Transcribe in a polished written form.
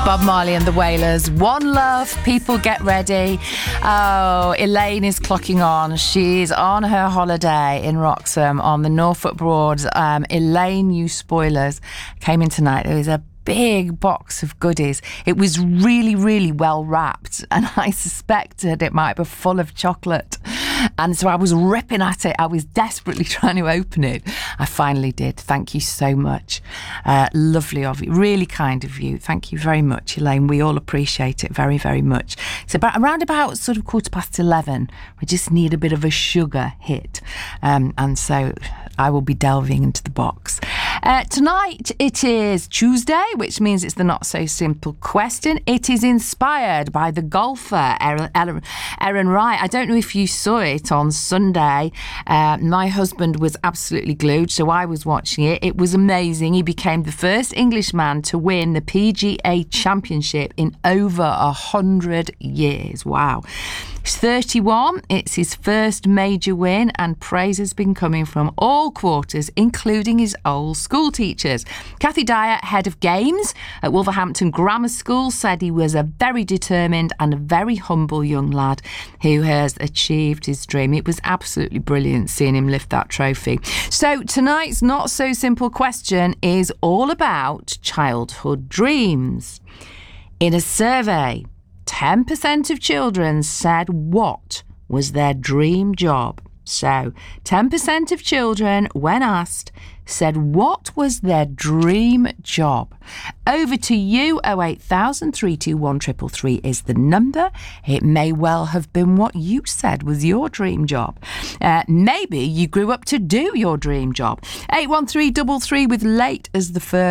Bob Marley and the Wailers. One Love, people get ready. Oh, Elaine is clocking on. She's on her holiday in Wroxham on the Norfolk Broads. Elaine, you spoilers, came in tonight. There was a big box of goodies. It was really, really well wrapped, and I suspected it might be full of chocolate. And so I was ripping at it. I was desperately trying to open it. I finally did. Thank you so much. Lovely of you. Really kind of you. Thank you very much, Elaine. We all appreciate it very, very much. So around about sort of 11:15, we just need a bit of a sugar hit. And so I will be delving into the box. Tonight it is Tuesday, which means it's the Not So Simple question. It is inspired by the golfer Aaron Wright. I don't know if you saw it on Sunday. My husband was absolutely glued, so I was watching it. It was amazing. He became the first Englishman to win the PGA Championship in over 100 years. Wow. He's 31. It's his first major win, and praise has been coming from all quarters, including his old school teachers. Kathy Dyer, head of games at Wolverhampton Grammar School, said he was a very determined and a very humble young lad who has achieved his dream. It was absolutely brilliant seeing him lift that trophy. So tonight's Not So Simple question is all about childhood dreams. In a survey, 10% of children said what was their dream job. So 10% of children, when asked, said what was their dream job. Over to you. 08000 321 333 is the number. It may well have been what you said was your dream job. Maybe you grew up to do your dream job. 81333 with late as the first.